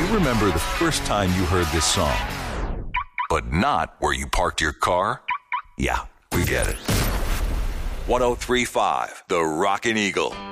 remember the first time you heard this song, but not where you parked your car? Yeah, we get it. 103.5 The Rockin' Eagle.